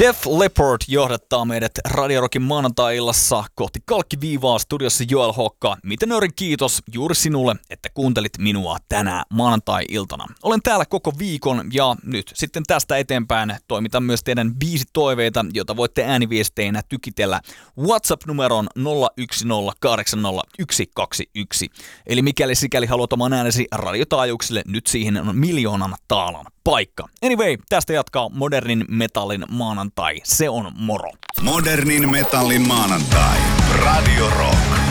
Def Leppard johdattaa meidät Radio Rockin maanantai-illassa kohti kalkkiviivaa. Studiossa Joel Hokka. Miten örin kiitos juuri sinulle, että kuuntelit minua tänään maanantai-iltana. Olen täällä koko viikon ja nyt sitten tästä eteenpäin toimitan myös teidän biisitoiveita, joita voitte ääniviesteinä tykitellä WhatsApp-numeron 01080121. Eli mikäli sikäli haluat oman äänesi radiotaajuuksille, nyt siihen on 1 000 000 taalan paikka. Anyway, tästä jatkaa modernin metallin maanantai. Se on moro. Modernin metallin maanantai. Radio Rock.